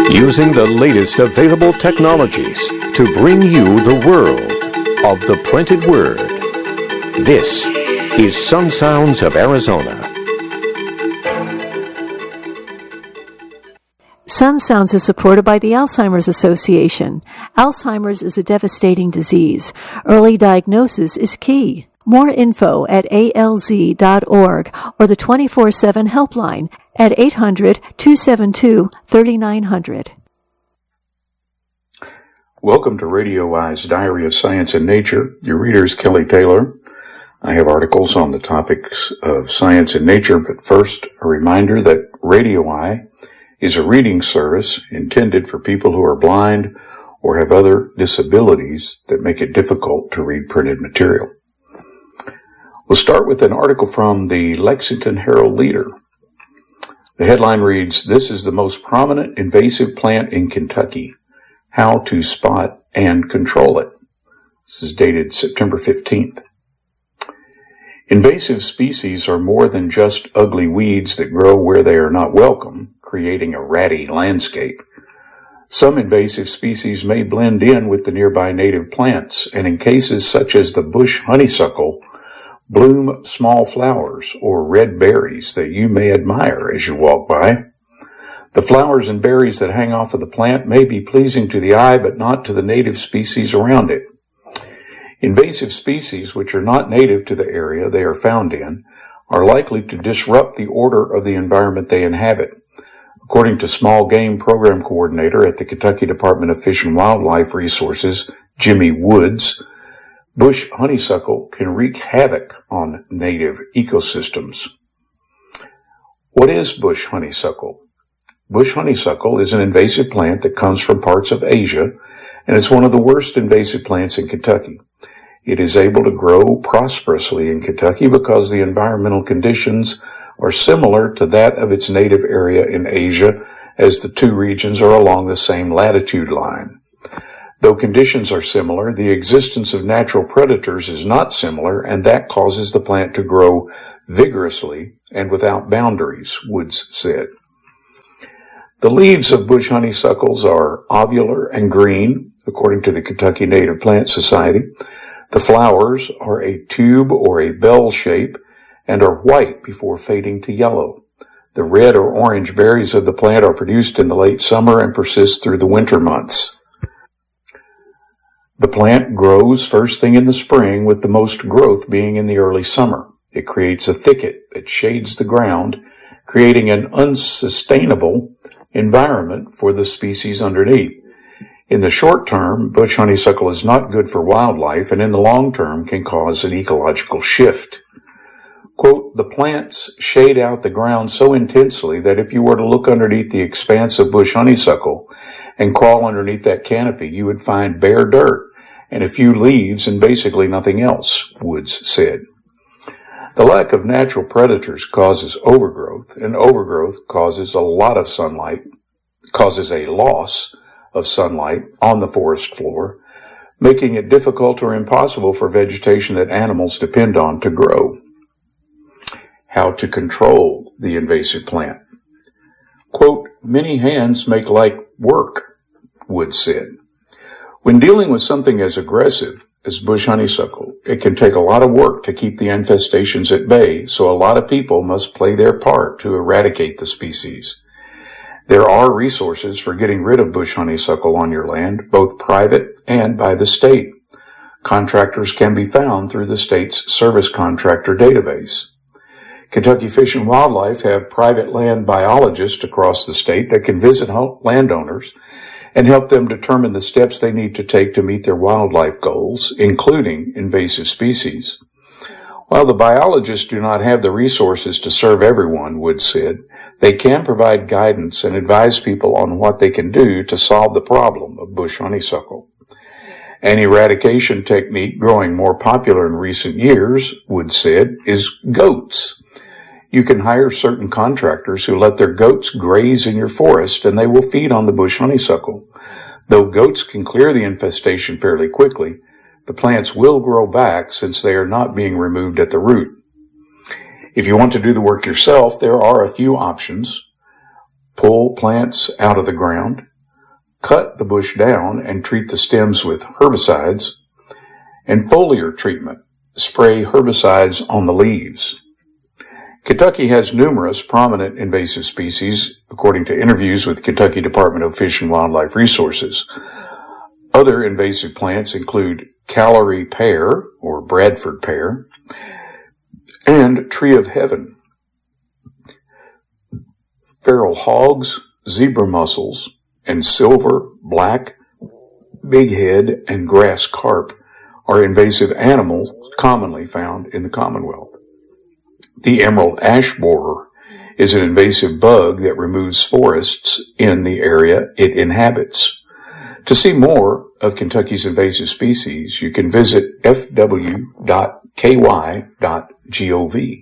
using the latest available technologies to bring you the world of the printed word. This is Sun Sounds of Arizona. Sun Sounds is supported by the Alzheimer's Association. Alzheimer's is a devastating disease. Early diagnosis is key. More info at alz.org or the 24/7 helpline at 800-272-3900. Welcome to Radio Eye's Diary of Science and Nature. Your reader is Kelly Taylor. I have articles on the topics of science and nature, but first, a reminder that Radio Eye is a reading service intended for people who are blind or have other disabilities that make it difficult to read printed material. We'll start with an article from the Lexington Herald-Leader. The headline reads, "This is the most prominent invasive plant in Kentucky. How to spot and control it." This is dated September 15th. Invasive species are more than just ugly weeds that grow where they are not welcome, creating a ratty landscape. Some invasive species may blend in with the nearby native plants, and in cases such as the bush honeysuckle, bloom small flowers or red berries that you may admire as you walk by. The flowers and berries that hang off of the plant may be pleasing to the eye, but not to the native species around it. Invasive species, which are not native to the area they are found in, are likely to disrupt the order of the environment they inhabit. According to Small Game Program Coordinator at the Kentucky Department of Fish and Wildlife Resources, Jimmy Woods, bush honeysuckle can wreak havoc on native ecosystems. What is bush honeysuckle? Bush honeysuckle is an invasive plant that comes from parts of Asia, and it's one of the worst invasive plants in Kentucky. It is able to grow prosperously in Kentucky because the environmental conditions are similar to that of its native area in Asia, as the two regions are along the same latitude line. Though conditions are similar, the existence of natural predators is not similar, and that causes the plant to grow vigorously and without boundaries, Woods said. The leaves of bush honeysuckles are ovular and green, according to the Kentucky Native Plant Society. The flowers are a tube or a bell shape and are white before fading to yellow. The red or orange berries of the plant are produced in the late summer and persist through the winter months. The plant grows first thing in the spring, with the most growth being in the early summer. It creates a thicket that shades the ground, creating an unsustainable environment for the species underneath. In the short term, bush honeysuckle is not good for wildlife, and in the long term can cause an ecological shift. Quote, "The plants shade out the ground so intensely that if you were to look underneath the expanse of bush honeysuckle and crawl underneath that canopy, you would find bare dirt and a few leaves and basically nothing else," Woods said. The lack of natural predators causes overgrowth, and overgrowth causes a loss of sunlight on the forest floor, making it difficult or impossible for vegetation that animals depend on to grow. How to control the invasive plant. Quote, "Many hands make light work," Woods said. When dealing with something as aggressive as bush honeysuckle, it can take a lot of work to keep the infestations at bay, so a lot of people must play their part to eradicate the species. There are resources for getting rid of bush honeysuckle on your land, both private and by the state. Contractors can be found through the state's service contractor database. Kentucky Fish and Wildlife have private land biologists across the state that can visit landowners and help them determine the steps they need to take to meet their wildlife goals, including invasive species. While the biologists do not have the resources to serve everyone, Woods said, they can provide guidance and advise people on what they can do to solve the problem of bush honeysuckle. An eradication technique growing more popular in recent years, Woods said, is goats. You can hire certain contractors who let their goats graze in your forest, and they will feed on the bush honeysuckle. Though goats can clear the infestation fairly quickly, the plants will grow back since they are not being removed at the root. If you want to do the work yourself, there are a few options. Pull plants out of the ground, cut the bush down and treat the stems with herbicides, and foliar treatment, spray herbicides on the leaves. Kentucky has numerous prominent invasive species, according to interviews with Kentucky Department of Fish and Wildlife Resources. Other invasive plants include Callery pear, or Bradford pear, and tree of heaven. Feral hogs, zebra mussels, and silver, black, bighead, and grass carp are invasive animals commonly found in the Commonwealth. The emerald ash borer is an invasive bug that removes forests in the area it inhabits. To see more of Kentucky's invasive species, you can visit fw.ky.gov.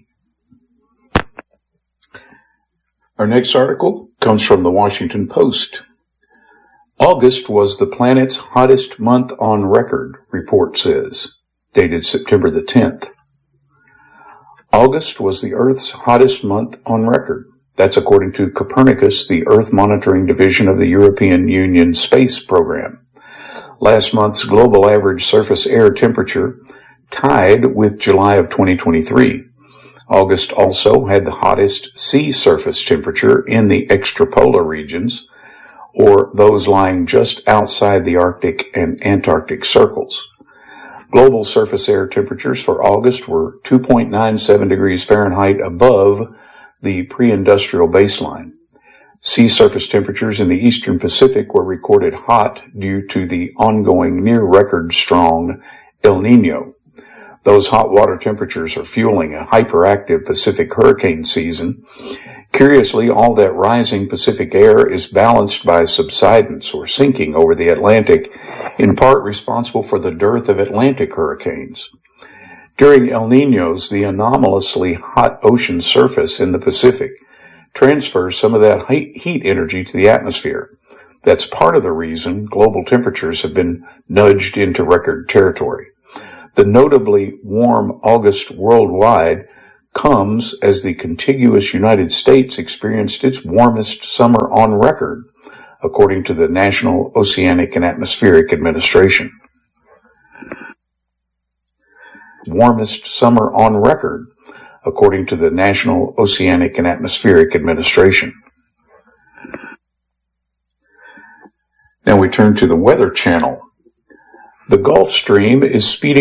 Our next article comes from the Washington Post. August was the planet's hottest month on record, report says, dated September the 10th. August was the Earth's hottest month on record. That's according to Copernicus, the Earth Monitoring Division of the European Union Space Program. Last month's global average surface air temperature tied with July of 2023. August also had the hottest sea surface temperature in the extrapolar regions, or those lying just outside the Arctic and Antarctic circles. Global surface air temperatures for August were 2.97 degrees Fahrenheit above the pre-industrial baseline. Sea surface temperatures in the eastern Pacific were recorded hot due to the ongoing near-record strong El Niño. Those hot water temperatures are fueling a hyperactive Pacific hurricane season. Curiously, all that rising Pacific air is balanced by subsidence or sinking over the Atlantic, in part responsible for the dearth of Atlantic hurricanes. During El Niños, the anomalously hot ocean surface in the Pacific transfers some of that heat energy to the atmosphere. That's part of the reason global temperatures have been nudged into record territory. The notably warm August worldwide comes as the contiguous United States experienced its warmest summer on record, according to the National Oceanic and Atmospheric Administration. Warmest summer on record, according to the National Oceanic and Atmospheric Administration. Now we turn to the Weather Channel. The Gulf Stream is speeding